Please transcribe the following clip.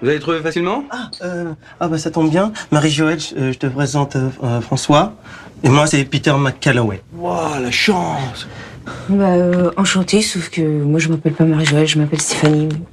Vous avez trouvé facilement? Bah ça tombe bien. Marie-Joëlle, je te présente François. Et moi, c'est Peter McCalloway. Waouh, la chance! Enchantée, sauf que moi je m'appelle pas Marie-Joëlle, je m'appelle Stéphanie.